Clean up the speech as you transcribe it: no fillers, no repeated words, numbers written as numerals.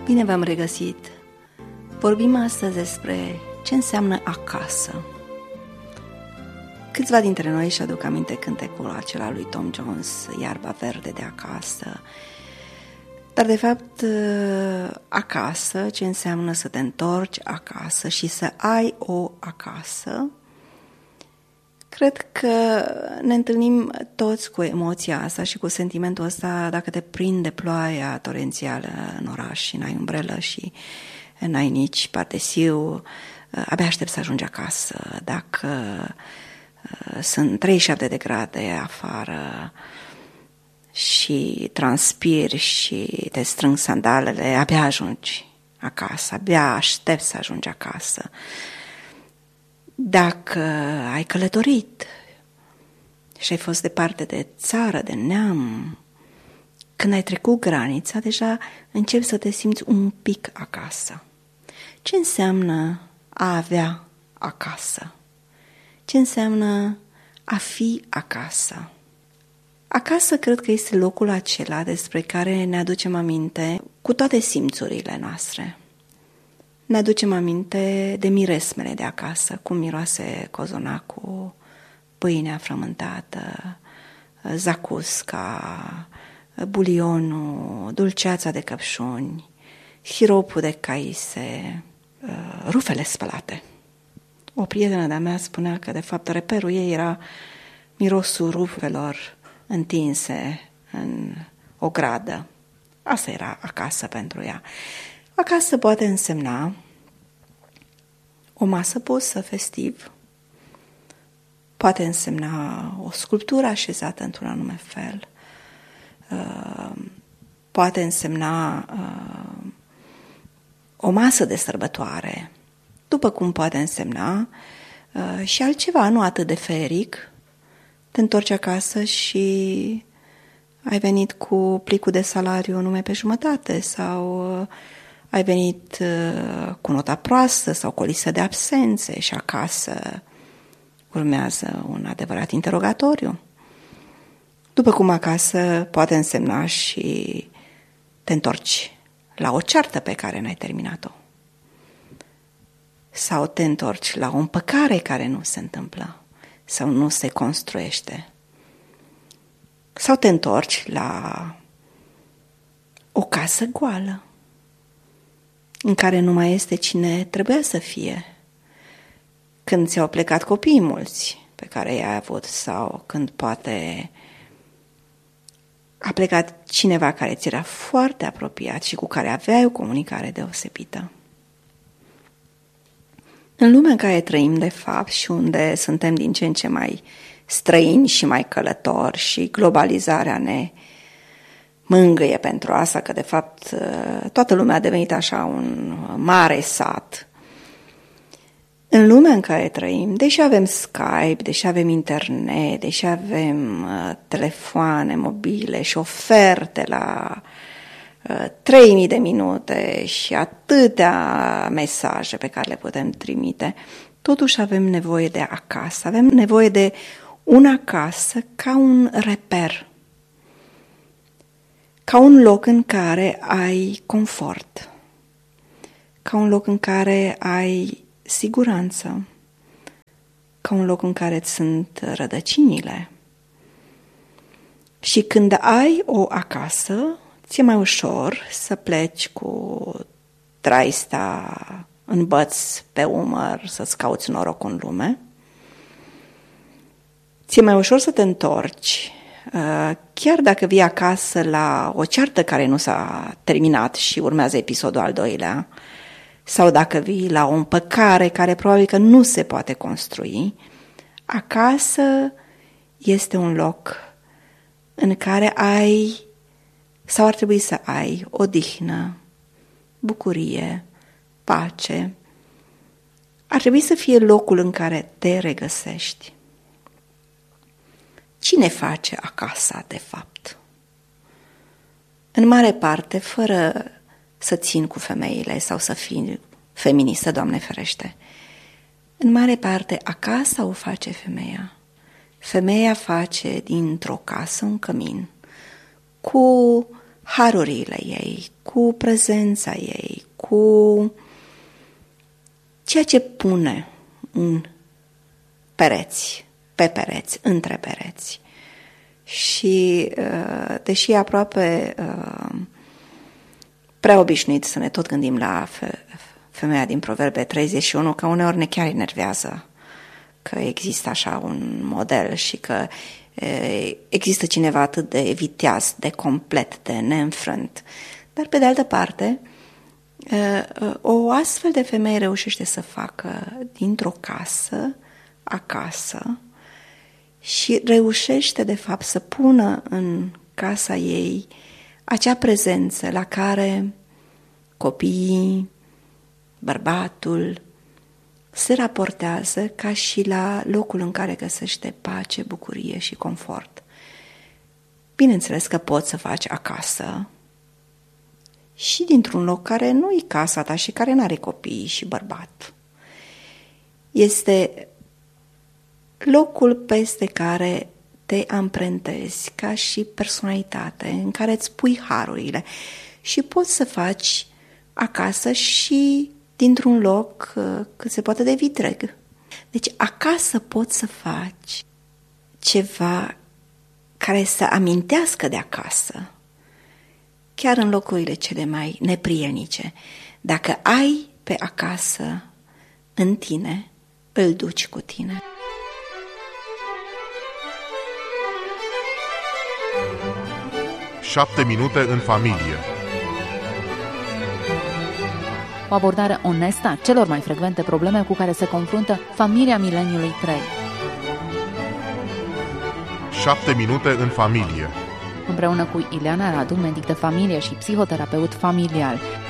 Bine v-am regăsit! Vorbim astăzi despre ce înseamnă acasă. Câțiva dintre noi își aduc aminte cântecul acela lui Tom Jones, Iarba verde de acasă. Dar de fapt, acasă, ce înseamnă să te întorci acasă și să ai o acasă, cred că ne întâlnim toți cu emoția asta și cu sentimentul ăsta dacă te prinde ploaia torențială în oraș și n-ai umbrelă și n-ai nici pardesiu, abia aștept să ajungi acasă. Dacă sunt 37 de grade afară și transpiri și te strâng sandalele, abia ajungi acasă, abia aștept să ajungi acasă. Dacă ai călătorit și ai fost departe de țară, de neam, când ai trecut granița, deja începi să te simți un pic acasă. Ce înseamnă a avea acasă? Ce înseamnă a fi acasă? Acasă cred că este locul acela despre care ne aducem aminte cu toate simțurile noastre. Ne aducem aminte de miresmele de acasă, cum miroase cozonacul, pâinea frământată, zacusca, bulionul, dulceața de căpșuni, siropul de caise, rufele spălate. O prietenă de-a mea spunea că, de fapt, reperul ei era mirosul rufelor întinse în o gradă. Asta era acasă pentru ea. Acasă poate însemna o masă pusă festiv, poate însemna o sculptură așezată într-un anume fel, poate însemna o masă de sărbătoare, după cum poate însemna și altceva nu atât de feric. Te întorci acasă și ai venit cu plicul de salariu numai pe jumătate sau ai venit cu nota proastă sau cu o listă de absențe și acasă urmează un adevărat interogatoriu. După cum acasă poate însemna și te întorci la o ceartă pe care n-ai terminat-o. Sau te întorci la o împăcare care nu se întâmplă sau nu se construiește. Sau te întorci la o casă goală în care nu mai este cine trebuia să fie. Când ți-au plecat copiii mulți pe care i-ai avut sau când poate a plecat cineva care ți era foarte apropiat și cu care aveai o comunicare deosebită. În lumea în care trăim, de fapt, și unde suntem din ce în ce mai străini și mai călători și globalizarea ne mângâie pentru asta, că, de fapt, toată lumea a devenit așa un mare sat. În lumea în care trăim, deși avem Skype, deși avem internet, deși avem telefoane mobile și oferte la 3000 de minute și atâtea mesaje pe care le putem trimite, totuși avem nevoie de acasă, avem nevoie de un acasă ca un reper, ca un loc în care ai confort, ca un loc în care ai siguranță, ca un loc în care îți sunt rădăcinile. Și când ai o acasă, ți-e mai ușor să pleci cu traista în băț pe umăr, să-ți cauți noroc în lume. Ți-e mai ușor să te întorci, chiar dacă vii acasă la o ceartă care nu s-a terminat și urmează episodul al doilea, sau dacă vii la o împăcare care probabil că nu se poate construi, acasă este un loc în care ai sau ar trebui să ai odihnă, bucurie, pace. Ar trebui să fie locul în care te regăsești. Cine face acasa, de fapt? În mare parte, fără să țin cu femeile sau să fii feministă, Doamne ferește. În mare parte, acasa o face femeia. Femeia face dintr-o casă un cămin cu harurile ei, cu prezența ei, cu ceea ce pune în pereți, pe pereți, între pereți. Și deși e aproape prea obișnuit să ne tot gândim la femeia din Proverbe 31, că uneori ne chiar enervează că există așa un model și că există cineva atât de viteaz, de complet, de neînfrânt. Dar pe de altă parte, o astfel de femeie reușește să facă dintr-o casă acasă și reușește de fapt să pună în casa ei acea prezență la care copiii, bărbatul se raportează ca și la locul în care găsește pace, bucurie și confort. Bineînțeles că poți să faci acasă și dintr-un loc care nu e casa ta și care nu are copii și bărbat. Este locul peste care te amprentezi ca și personalitate, în care îți pui harurile și poți să faci acasă și dintr-un loc cât se poate de vitreg. Deci acasă poți să faci ceva care să amintească de acasă, chiar în locurile cele mai neprielnice. Dacă ai pe acasă în tine, îl duci cu tine. Șapte minute în familie. O abordare onestă a celor mai frecvente probleme cu care se confruntă familia mileniului 3. 7 minute în familie. Împreună cu Ileana Radu, medic de familie și psihoterapeut familial.